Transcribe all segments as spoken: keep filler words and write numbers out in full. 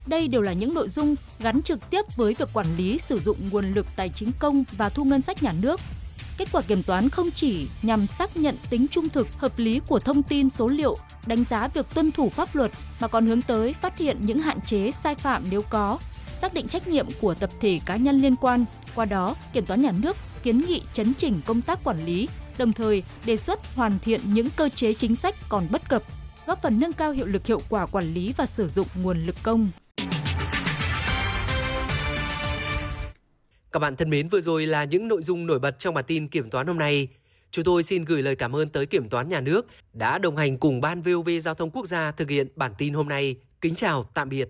Đây đều là những nội dung gắn trực tiếp với việc quản lý sử dụng nguồn lực tài chính công và thu ngân sách nhà nước. Kết quả kiểm toán không chỉ nhằm xác nhận tính trung thực, hợp lý của thông tin số liệu, đánh giá việc tuân thủ pháp luật mà còn hướng tới phát hiện những hạn chế sai phạm nếu có, xác định trách nhiệm của tập thể cá nhân liên quan. Qua đó, Kiểm toán Nhà nước kiến nghị chấn chỉnh công tác quản lý, đồng thời đề xuất hoàn thiện những cơ chế chính sách còn bất cập, góp phần nâng cao hiệu lực hiệu quả quản lý và sử dụng nguồn lực công. Các bạn thân mến, vừa rồi là những nội dung nổi bật trong bản tin kiểm toán hôm nay. Chúng tôi xin gửi lời cảm ơn tới Kiểm toán Nhà nước đã đồng hành cùng Ban vê o vê Giao thông Quốc gia thực hiện bản tin hôm nay. Kính chào, tạm biệt.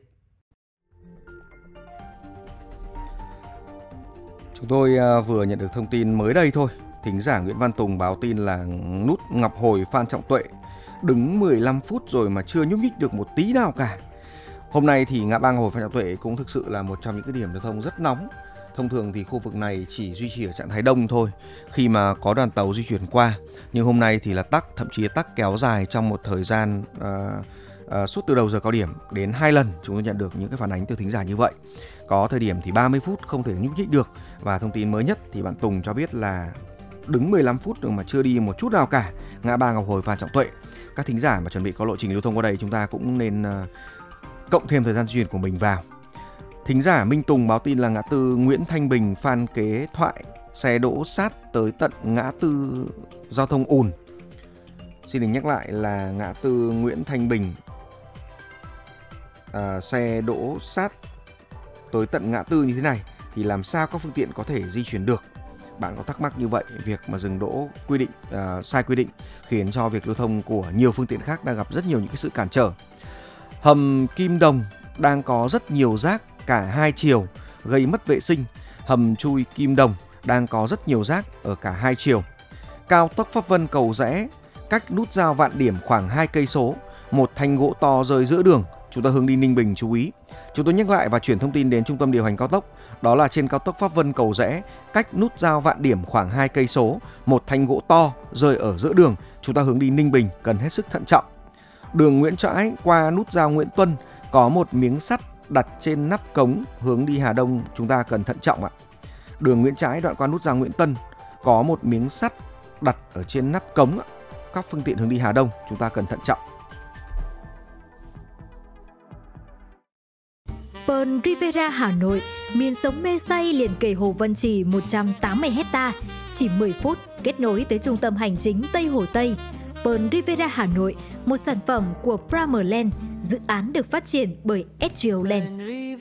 Chúng tôi vừa nhận được thông tin mới đây thôi. Thính giả Nguyễn Văn Tùng báo tin là nút ngọc hồi Phan Trọng Tuệ đứng mười lăm phút rồi mà chưa nhúc nhích được một tí nào cả. Hôm nay thì ngã ba Ngọc Hồi Phan Trọng Tuệ cũng thực sự là một trong những cái điểm giao thông rất nóng. Thông thường thì khu vực này chỉ duy trì ở trạng thái đông thôi khi mà có đoàn tàu di chuyển qua. Nhưng hôm nay thì là tắc, thậm chí tắc kéo dài trong một thời gian uh, uh, suốt từ đầu giờ cao điểm đến hai lần. Chúng tôi nhận được những cái phản ánh từ thính giả như vậy. Có thời điểm thì ba mươi phút không thể nhúc nhích được. Và thông tin mới nhất thì bạn Tùng cho biết là đứng mười lăm phút rồi mà chưa đi một chút nào cả. Ngã ba Ngọc Hồi Phan Trọng Tuệ. Các thính giả mà chuẩn bị có lộ trình lưu thông qua đây, chúng ta cũng nên uh, cộng thêm thời gian di chuyển của mình vào. Thính giả Minh Tùng báo tin là ngã tư Nguyễn Thanh Bình Phan Kế Thoại, xe đỗ sát tới tận ngã tư giao thông ùn. Xin được nhắc lại là ngã tư Nguyễn Thanh Bình, à, xe đỗ sát tới tận ngã tư như thế này thì làm sao các phương tiện có thể di chuyển được? Bạn có thắc mắc như vậy, việc mà dừng đỗ quy định uh, sai quy định khiến cho việc lưu thông của nhiều phương tiện khác đang gặp rất nhiều những cái sự cản trở. Hầm Kim Đồng đang có rất nhiều rác cả hai chiều gây mất vệ sinh. Hầm chui Kim Đồng đang có rất nhiều rác ở cả hai chiều. Cao tốc Pháp Vân Cầu Giẽ cách nút giao Vạn Điểm khoảng hai cây số, một thanh gỗ to rơi giữa đường. Chúng ta hướng đi Ninh Bình chú ý. Chúng tôi nhắc lại và chuyển thông tin đến trung tâm điều hành cao tốc. Đó là trên cao tốc Pháp Vân Cầu Giẽ, cách nút giao Vạn Điểm khoảng hai cây số, một thanh gỗ to rơi ở giữa đường. Chúng ta hướng đi Ninh Bình cần hết sức thận trọng. Đường Nguyễn Trãi qua nút giao Nguyễn Tuân có một miếng sắt đặt trên nắp cống hướng đi Hà Đông, chúng ta cần thận trọng ạ. Đường Nguyễn Trãi đoạn qua nút giao Nguyễn Tuân có một miếng sắt đặt ở trên nắp cống ạ. Các phương tiện hướng đi Hà Đông chúng ta cần thận trọng. Pearl Riviera Hà Nội, miền sống mê say liền kề Hồ Văn Trì một trăm tám mươi héc-ta, chỉ mười phút kết nối tới trung tâm hành chính Tây Hồ Tây. Pearl Riviera Hà Nội, một sản phẩm của Primerland, dự án được phát triển bởi ét giê ô Land.